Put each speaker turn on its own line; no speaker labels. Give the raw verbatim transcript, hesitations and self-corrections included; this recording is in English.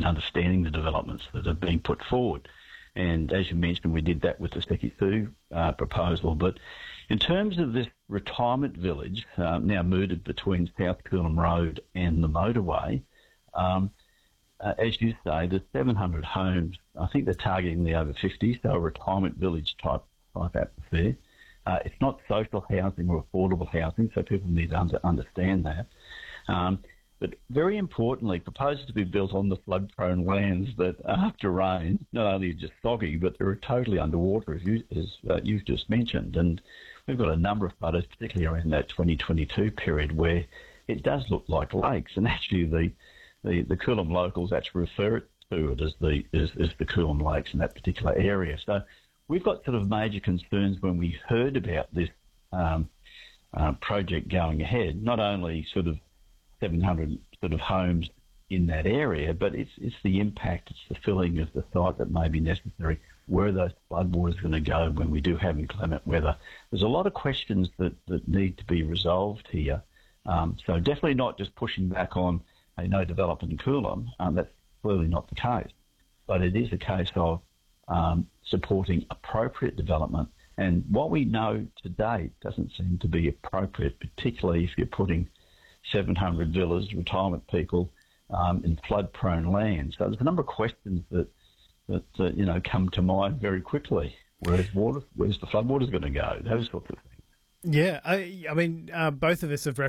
understanding the developments that are being put forward. And as you mentioned, we did that with the Sekisu uh, proposal. But in terms of this retirement village, uh, now mooted between South Coolum Road and the motorway, um, uh, as you say, there's seven hundred homes. I think they're targeting the over fifty, so a retirement village type, type atmosphere. Uh, it's not social housing or affordable housing, so people need to under, understand that. Um, But very importantly, proposed to be built on the flood-prone lands that after rain, not only are just soggy, but they're totally underwater, as, you, as uh, you've just mentioned. And we've got a number of photos, particularly around that twenty twenty-two period, where it does look like lakes. And actually the, the, the Coolum locals actually refer to it as the, as, as the Coolum Lakes in that particular area. So we've got sort of major concerns when we heard about this um, uh, project going ahead, not only sort of seven hundred sort of homes in that area, but it's it's the impact, it's the filling of the site that may be necessary. Where are those floodwaters going to go when we do have inclement weather? There's a lot of questions that, that need to be resolved here. Um, so definitely not just pushing back on a no development in Coolum. Um, that's clearly not the case. But it is a case of um, supporting appropriate development. And what we know to date doesn't seem to be appropriate, particularly if you're putting seven hundred villas, retirement people, um, in flood-prone land. So there's a number of questions that, that uh, you know, come to mind very quickly. Where's water? Where's the floodwaters going to go? Those sorts of things.
Yeah, I, I mean, uh, both of us have